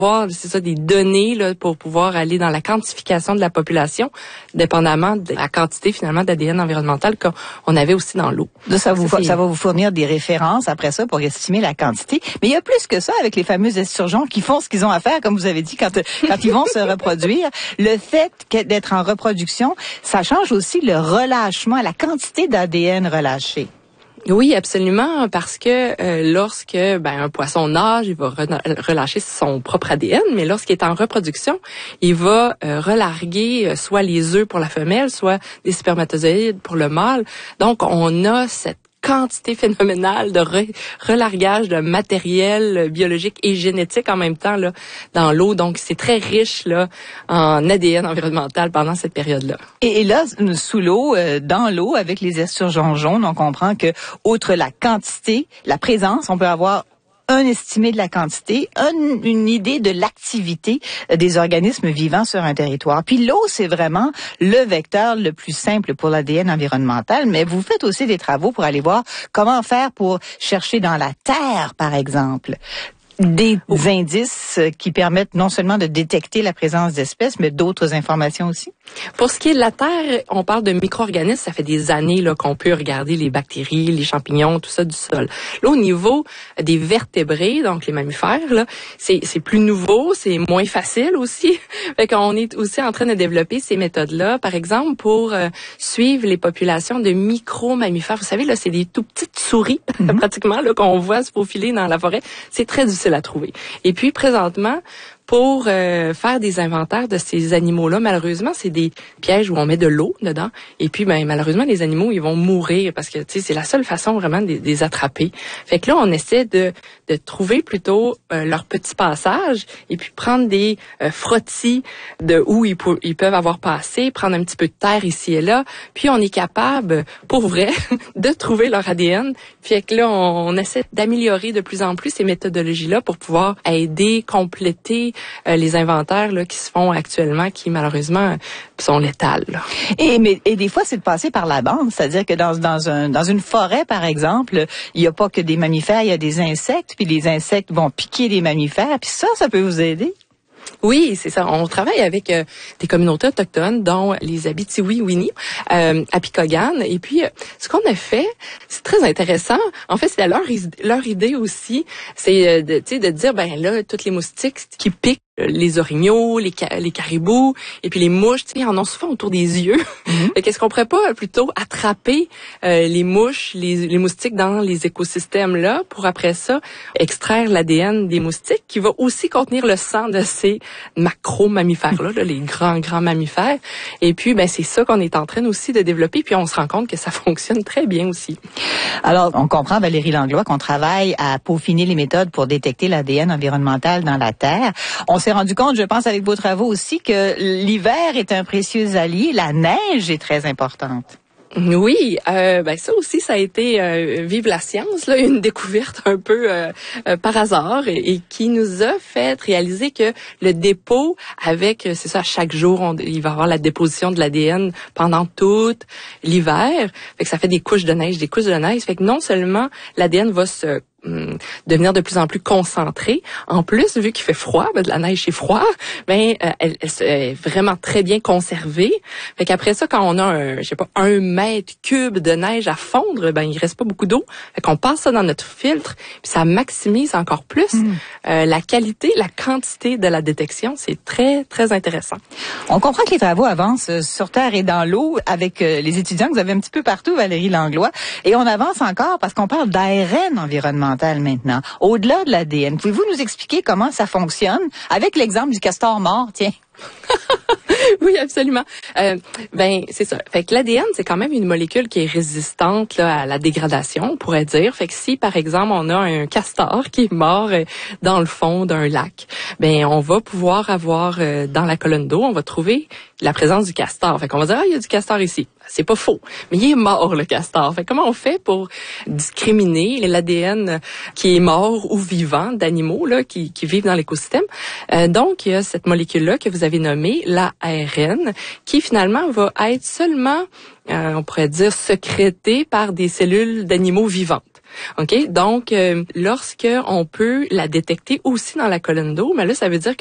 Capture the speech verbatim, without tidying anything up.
avoir, c'est ça, des données là, pour pouvoir aller dans la quantification de la population, dépendamment de la quantité finalement d'A D N environnemental qu'on avait aussi dans l'eau. Ça, ça, vous, ça, ça va vous fournir des références après ça pour estimer la quantité. Mais il y a plus que ça avec les fameux esturgeons qui font ce qu'ils ont à faire, comme vous avez dit, quand, quand ils vont se reproduire. Le fait d'être en reproduction, ça change aussi le relâchement, la quantité d'A D N relâché. Oui, absolument, parce que euh, lorsque ben un poisson nage, il va re- relâcher son propre A D N, mais lorsqu'il est en reproduction, il va euh, relarguer euh, soit les œufs pour la femelle, soit des spermatozoïdes pour le mâle. Donc, on a cette quantité phénoménale de re- relargage de matériel biologique et génétique en même temps là dans l'eau. Donc, c'est très riche là en A D N environnemental pendant cette période-là. Et, et là, sous l'eau, euh, dans l'eau, avec les esturgeons jaunes, on comprend que, outre la quantité, la présence, on peut avoir un estimé de la quantité, un, une idée de l'activité des organismes vivants sur un territoire. Puis l'eau, c'est vraiment le vecteur le plus simple pour l'A D N environnemental, mais vous faites aussi des travaux pour aller voir comment faire pour chercher dans la terre, par exemple, des indices qui permettent non seulement de détecter la présence d'espèces, mais d'autres informations aussi? Pour ce qui est de la terre, on parle de micro-organismes. Ça fait des années là qu'on peut regarder les bactéries, les champignons, tout ça du sol. Là, au niveau des vertébrés, donc les mammifères, là, c'est, c'est plus nouveau, c'est moins facile aussi. Fait qu'on est aussi en train de développer ces méthodes-là, par exemple, pour euh, suivre les populations de micro-mammifères. Vous savez, là, c'est des tout petites souris, mm-hmm. pratiquement, là, qu'on voit se faufiler dans la forêt. C'est très difficile à trouver. Et puis, présentement, pour euh, faire des inventaires de ces animaux-là, malheureusement, c'est des pièges où on met de l'eau dedans. Et puis, ben malheureusement, les animaux, ils vont mourir parce que, tu sais, c'est la seule façon vraiment de, de les attraper. Fait que là, on essaie de, de trouver plutôt euh, leur petit passage et puis prendre des euh, frottis de où ils, pou- ils peuvent avoir passé, prendre un petit peu de terre ici et là. Puis, on est capable, pour vrai, de trouver leur A D N. Fait que là, on, on essaie d'améliorer de plus en plus ces méthodologies-là pour pouvoir aider, compléter Euh, les inventaires là, qui se font actuellement, qui malheureusement sont létales. Là. Et, mais, et des fois, c'est de passer par la bande, c'est-à-dire que dans, dans, un, dans une forêt, par exemple, il n'y a pas que des mammifères, il y a des insectes, puis les insectes vont piquer les mammifères, puis ça, ça peut vous aider? Oui, c'est ça. On travaille avec euh, des communautés autochtones, dont les Abitiwi-Wini, euh, à Picogan. Et puis, euh, ce qu'on a fait, c'est très intéressant. En fait, c'est leur, leur idée aussi, c'est euh, de, tu sais, de dire, ben là, tous les moustiques qui piquent, les orignaux, les, ca- les caribous, et puis les mouches, tu sais, ils en ont souvent autour des yeux. Mm-hmm. Qu'est-ce qu'on pourrait pas plutôt attraper euh, les mouches, les, les moustiques dans les écosystèmes-là, pour après ça, extraire l'A D N des moustiques, qui va aussi contenir le sang de ces macro-mammifères-là, là, les grands, grands mammifères. Et puis, ben c'est ça qu'on est en train aussi de développer, puis on se rend compte que ça fonctionne très bien aussi. Alors, on comprend, Valérie Langlois, qu'on travaille à peaufiner les méthodes pour détecter l'A D N environnemental dans la Terre. On s'est rendu compte, je pense, avec vos travaux aussi, que l'hiver est un précieux allié. La neige est très importante. Oui, euh, ben ça aussi, ça a été euh, vive la science, là, une découverte un peu euh, euh, par hasard et, et qui nous a fait réaliser que le dépôt, avec, c'est ça, chaque jour, on, il va y avoir la déposition de l'A D N pendant tout l'hiver. Fait que ça fait des couches de neige, des couches de neige. Fait que non seulement l'A D N va se Hum, devenir de plus en plus concentrée. En plus, vu qu'il fait froid, ben de la neige c'est froid, ben euh, elle, elle, elle est vraiment très bien conservée. Fait qu'après ça, quand on a un, je sais pas, un mètre cube de neige à fondre, ben il reste pas beaucoup d'eau. Fait qu'on passe ça dans notre filtre, puis ça maximise encore plus mmh. euh, la qualité, la quantité de la détection. C'est très très intéressant. On comprend que les travaux avancent sur terre et dans l'eau avec euh, les étudiants que vous avez un petit peu partout, Valérie Langlois, et on avance encore parce qu'on parle d'A R N environnemental maintenant, au-delà de l'A D N. Pouvez-vous nous expliquer comment ça fonctionne avec l'exemple du castor mort, tiens? Oui, absolument. Euh, ben, c'est ça. Fait que l'A D N, c'est quand même une molécule qui est résistante là, à la dégradation, on pourrait dire. Fait que si, par exemple, on a un castor qui est mort euh, dans le fond d'un lac, ben, on va pouvoir avoir euh, dans la colonne d'eau, on va trouver la présence du castor. Fait qu'on va dire, ah, il y a du castor ici. C'est pas faux. Mais il est mort, le castor. Fait que comment on fait pour discriminer l'A D N qui est mort ou vivant d'animaux là, qui, qui vivent dans l'écosystème? Euh, donc, il y a cette molécule-là que vous avez nommée, l'A R N, qui finalement va être seulement, euh, on pourrait dire, sécrétée par des cellules d'animaux vivantes. OK? Donc, euh, lorsque on peut la détecter aussi dans la colonne d'eau, mais là, ça veut dire